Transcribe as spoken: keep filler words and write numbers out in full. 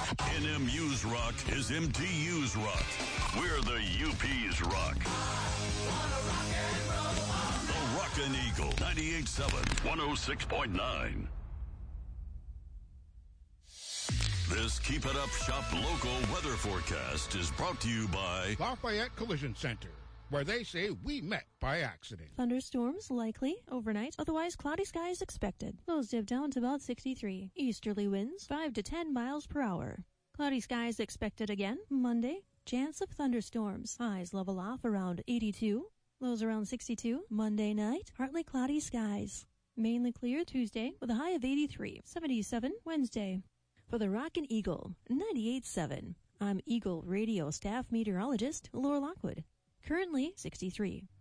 N M U's rock is M T U's rock. We're the U P's rock. The Rockin' Eagle, ninety-eight point seven, one oh six point nine. This Keep It Up Shop local weather forecast is brought to you by Lafayette Collision Center, where they say we met by accident. Thunderstorms likely overnight, otherwise cloudy skies expected. Lows dip down to about sixty-three. Easterly winds five to ten miles per hour. Cloudy skies expected again Monday. Chance of thunderstorms. Highs level off around eighty-two. Lows around sixty-two. Monday night, partly cloudy skies. Mainly clear Tuesday with a high of eighty-three. seventy-seven Wednesday. For the Rockin' Eagle, ninety-eight point seven. I'm Eagle Radio staff meteorologist Laura Lockwood. Currently sixty-three.